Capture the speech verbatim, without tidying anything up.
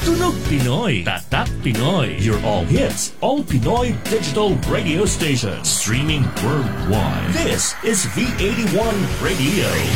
Tunog Pinoy, Tatak Pinoy. Your all hits, all Pinoy digital radio station. Streaming worldwide. This is V eighty-one Radio.